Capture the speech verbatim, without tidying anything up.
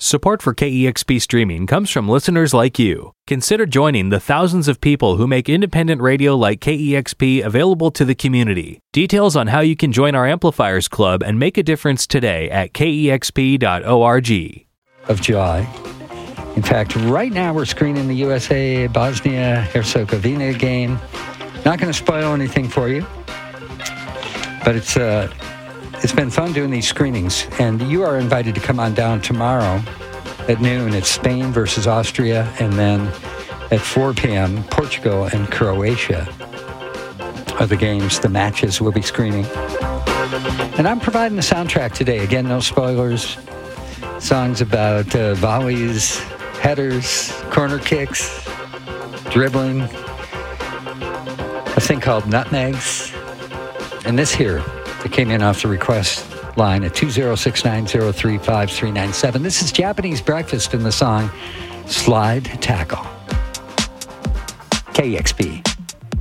Support for K E X P streaming comes from listeners like you. Consider joining the thousands of people who make independent radio like K E X P available to the community. Details on how you can join our Amplifiers Club and make a difference today at K E X P dot org. Of July. In fact, right now we're screening the U S A Bosnia Herzegovina game. Not going to spoil anything for you, but it's uh, it's been fun doing these screenings, and you are invited to come on down tomorrow at noon. It's Spain versus Austria, and then at four p.m., Portugal and Croatia are the games, the matches we'll be screening. And I'm providing the soundtrack today. Again, no spoilers. Songs about uh, volleys, headers, corner kicks, dribbling, a thing called nutmegs, and this here that came in off the request line at two zero six nine zero three five three nine seven. This is Japanese Breakfast in the song Slide Tackle. K E X P.